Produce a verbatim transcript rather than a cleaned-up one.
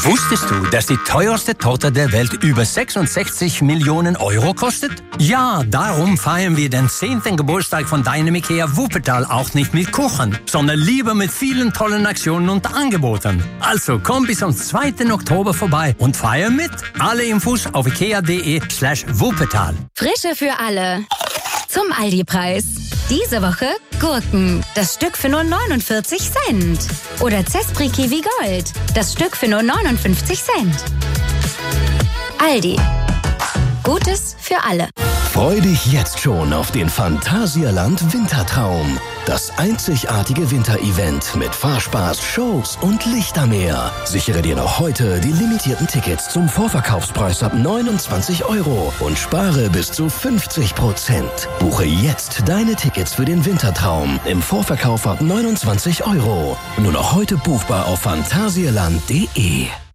Wusstest du, dass die teuerste Torte der Welt über sechsundsechzig Millionen Euro kostet? Ja, darum feiern wir den zehnten Geburtstag von deinem IKEA Wuppertal auch nicht mit Kuchen, sondern lieber mit vielen tollen Aktionen und Angeboten. Also komm bis am zweiten Oktober vorbei und feier mit. Alle Infos auf ikea.de slash Wuppertal. Frische für alle. Zum Aldi-Preis. Diese Woche Gurken, das Stück für nur neunundvierzig Cent. Oder Zespri Kiwi Gold, das Stück für nur neunundfünfzig Cent. Aldi. Gutes für alle. Freu dich jetzt schon auf den Phantasialand Wintertraum. Das einzigartige Winterevent mit Fahrspaß, Shows und Lichtermeer. Sichere dir noch heute die limitierten Tickets zum Vorverkaufspreis ab neunundzwanzig Euro und spare bis zu fünfzig Prozent. Buche jetzt deine Tickets für den Wintertraum im Vorverkauf ab neunundzwanzig Euro. Nur noch heute buchbar auf phantasialand punkt de.